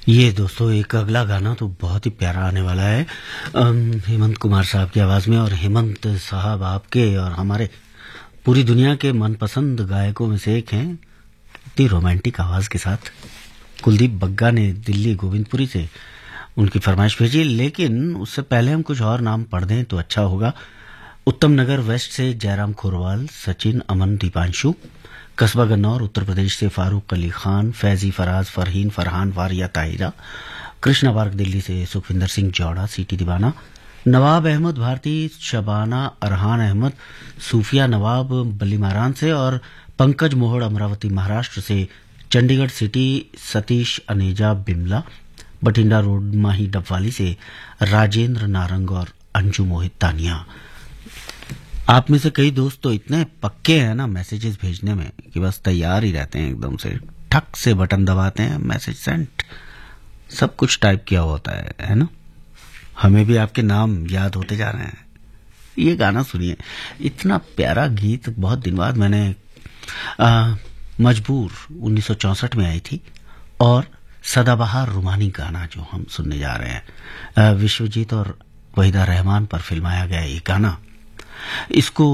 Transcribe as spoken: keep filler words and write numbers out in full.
ये दोस्तों एक अगला गाना तो बहुत ही प्यारा आने वाला है अम, हेमंत कुमार साहब की आवाज में। और हेमंत साहब आपके और हमारे पूरी दुनिया के मनपसंद गायकों में से एक हैं, इतनी रोमांटिक आवाज के साथ। कुलदीप बग्गा ने दिल्ली गोविंदपुरी से उनकी फरमाइश भेजी, लेकिन उससे पहले हम कुछ और नाम पढ़ दें तो अच्छा होगा। उत्तम नगर वेस्ट से जयराम खोरवाल, सचिन, अमन, दीपांशु। कस्बा गन्नौर उत्तर प्रदेश से फारूक अली खान, फैजी, फराज, फरहीन, फरहान, वारिया, ताहिरा। कृष्णा पार्क दिल्ली से सुखविंदर सिंह जौड़ा, सीटी दीवाना। नवाब अहमद भारती, शबाना, अरहान अहमद, सूफिया नवाब बलीमारान से। और पंकज मोहड़ अमरावती महाराष्ट्र से, चंडीगढ़ सिटी सतीश अनेजा बिमला, बठिंडा रोड माही डबवाली से राजेंद्र नारंग और अंजू मोहित तानिया। आप में से कई दोस्त तो इतने पक्के हैं ना मैसेजेस भेजने में कि बस तैयार ही रहते हैं, एकदम से ठक से बटन दबाते हैं, मैसेज सेंड, सब कुछ टाइप किया होता है है ना। हमें भी आपके नाम याद होते जा रहे हैं। ये गाना सुनिए, इतना प्यारा गीत। बहुत दिन बाद मैंने आ, मजबूर उन्नीस सौ चौसठ में आई थी, और सदाबहार रुमानी गाना जो हम सुनने जा रहे हैं, आ, विश्वजीत और वहीदा रहमान पर फिल्माया गया ये गाना। इसको